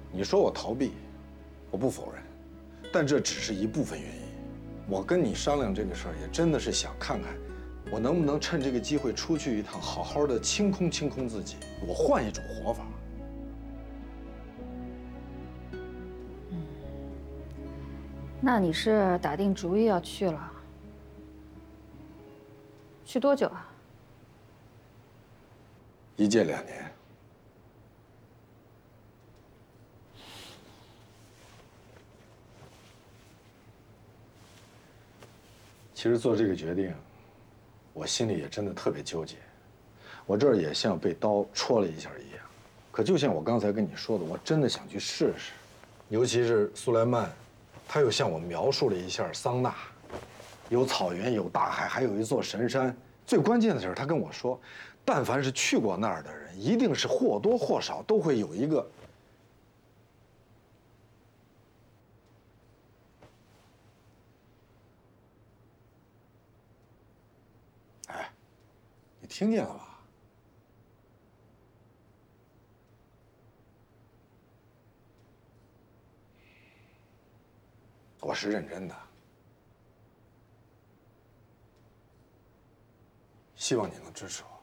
你说我逃避，我不否认，但这只是一部分原因。我跟你商量这个事儿，也真的是想看看，我能不能趁这个机会出去一趟，好好的清空自己，我换一种活法。 那你是打定主意要去了？去多久啊 1届2年。其实做这个决定，我心里也真的特别纠结。我这儿也像被刀戳了一下一样。可就像我刚才跟你说的，我真的想去试试。尤其是苏莱曼，他又向我描述了一下桑拿，有草原，有大海，还有一座神山。最关键的是，他跟我说，但凡是去过那儿的人，一定是或多或少都会有一个。哎，你听见了吧？我是认真的，希望你能支持我。